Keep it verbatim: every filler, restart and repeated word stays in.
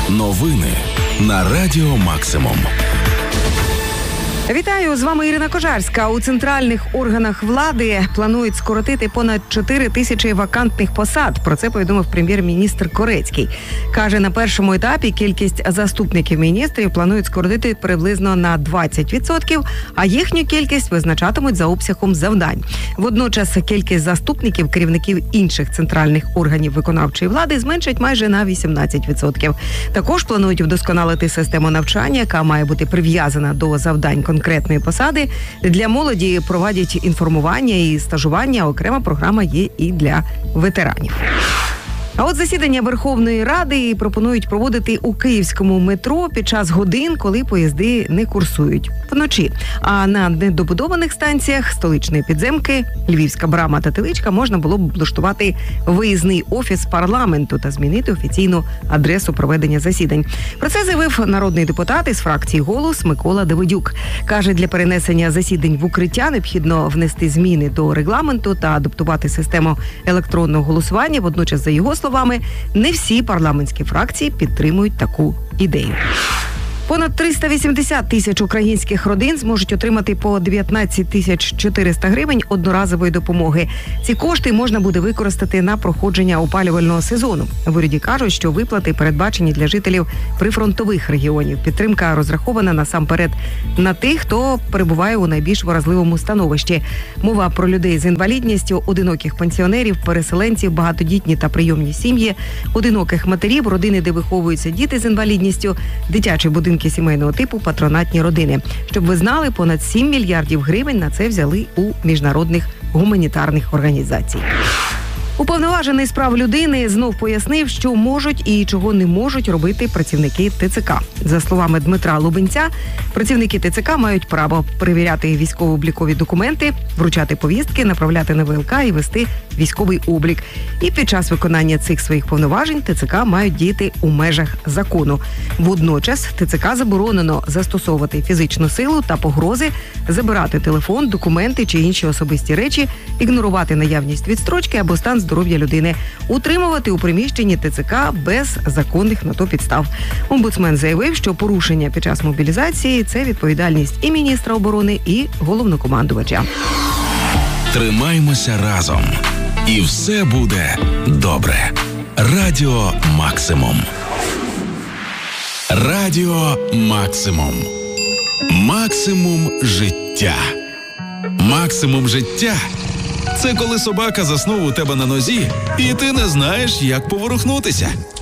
Новини на Радіо Максимум. Вітаю, з вами Ірина Кожарська. У центральних органах влади планують скоротити понад чотири тисячі вакантних посад. Про це повідомив прем'єр-міністр Корецький. Каже, на першому етапі кількість заступників міністрів планують скоротити приблизно на двадцять відсотків, а їхню кількість визначатимуть за обсягом завдань. Водночас кількість заступників керівників інших центральних органів виконавчої влади зменшать майже на вісімнадцять відсотків. Також планують вдосконалити систему навчання, яка має бути прив'язана до завдань конкретної посади. Для молоді проводять інформування і стажування. Окрема програма є і для ветеранів. А от засідання Верховної Ради пропонують проводити у київському метро під час годин, коли поїзди не курсують вночі. А на недобудованих станціях столичної підземки, Львівська брама та Теличка можна було б облаштувати виїзний офіс парламенту та змінити офіційну адресу проведення засідань. Про це заявив народний депутат із фракції «Голос» Микола Давидюк. Каже, для перенесення засідань в укриття необхідно внести зміни до регламенту та адаптувати систему електронного голосування. Водночас, за його словами, не всі парламентські фракції підтримують таку ідею. Понад триста вісімдесят тисяч українських родин зможуть отримати по дев'ятнадцять тисяч чотириста гривень одноразової допомоги. Ці кошти можна буде використати на проходження опалювального сезону. В уряді кажуть, що виплати передбачені для жителів прифронтових регіонів. Підтримка розрахована насамперед на тих, хто перебуває у найбільш вразливому становищі. Мова про людей з інвалідністю, одиноких пенсіонерів, переселенців, багатодітні та прийомні сім'ї, одиноких матерів, родини, де виховуються діти з інвалідністю, дитячі будинки сімейного типу, патронатні родини. Щоб ви знали, понад сім мільярдів гривень на це взяли у міжнародних гуманітарних організацій. Уповноважений з прав людини знов пояснив, що можуть і чого не можуть робити працівники ТЦК. За словами Дмитра Лубенця, працівники ТЦК мають право перевіряти військово-облікові документи, вручати повістки, направляти на ВЛК і вести військовий облік. І під час виконання цих своїх повноважень ТЦК мають діяти у межах закону. Водночас ТЦК заборонено застосовувати фізичну силу та погрози, забирати телефон, документи чи інші особисті речі, ігнорувати наявність відстрочки або стан здоров'я людини, утримувати у приміщенні ТЦК без законних на то підстав. Омбудсмен заявив, що порушення під час мобілізації – це відповідальність і міністра оборони, і головнокомандувача. Тримаймося разом. І все буде добре. Радіо Максимум. Радіо Максимум. Максимум життя. Максимум життя – це коли собака заснув у тебе на нозі, і ти не знаєш, як поворухнутися.